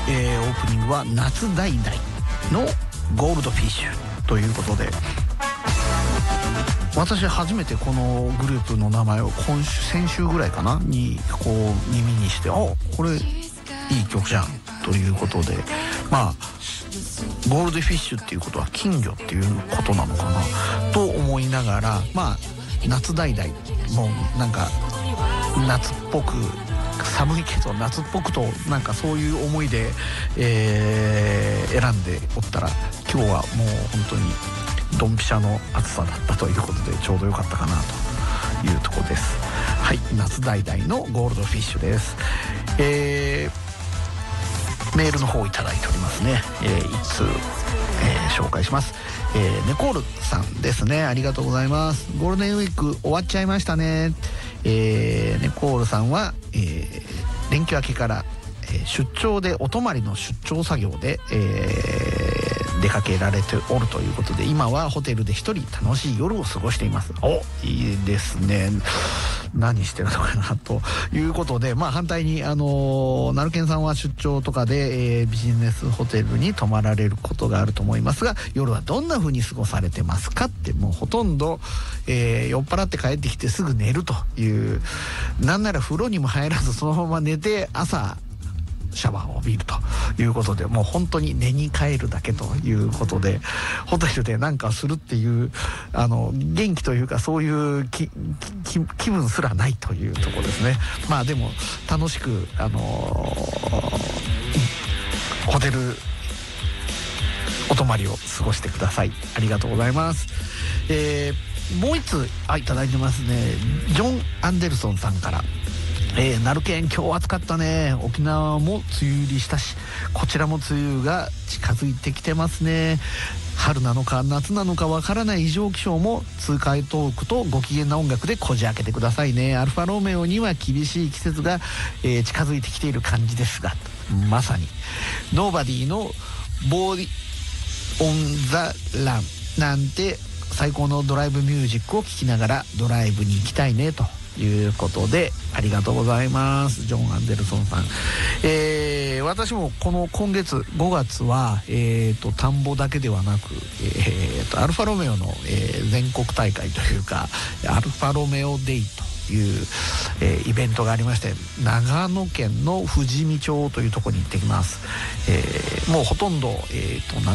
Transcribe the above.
オープニングは夏ダイダイのゴールドフィッシュということで、私初めてこのグループの名前を先週ぐらいかなにこう耳にして、これいい曲じゃんということで、まあゴールドフィッシュっていうことは金魚っていうことなのかなと思いながら、まあ夏ダイダイもうなんか夏っぽく、寒いけど夏っぽくとなんかそういう思いで、選んでおったら、今日はもう本当にドンピシャの暑さだったということでちょうどよかったかなというところです。はい、夏ダイダイのゴールドフィッシュです。メールの方いただいておりますね。一通、紹介します。ネコールさんですね。ありがとうございます。ゴールデンウィーク終わっちゃいましたね。ネコールさんは、連休明けから、出張でお泊まりの出張作業で、出かけられておるということで、今はホテルで一人楽しい夜を過ごしています。いいですね。何してるのかなということで、まあ反対にナルケンさんは出張とかで、ビジネスホテルに泊まられることがあると思いますが、夜はどんな風に過ごされてますかって、もうほとんど、酔っ払って帰ってきてすぐ寝るという、なんなら風呂にも入らずそのまま寝て朝シャワーを浴びるということで、もう本当に寝に帰るだけということで、ホテルで何かするっていう元気というか、そういう気分すらないというところですね。まあでも楽しくホテルお泊まりを過ごしてください。ありがとうございます。もう一ついただいてますね。ジョン・アンデルソンさんから。ナルケン今日暑かったね。沖縄も梅雨入りしたし、こちらも梅雨が近づいてきてますね。春なのか夏なのかわからない異常気象も痛快トークとご機嫌な音楽でこじ開けてくださいね。アルファロメオには厳しい季節が、近づいてきている感じですが、まさにノーバディのボーディオンザランなんて最高のドライブミュージックを聴きながらドライブに行きたいねということで、ありがとうございます。ジョン・アンデルソンさん。私もこの今月5月は、田んぼだけではなく、アルファロメオの、全国大会というか、アルファロメオデイという、イベントがありまして、長野県の富士見町というところに行ってきます。もうほとんど、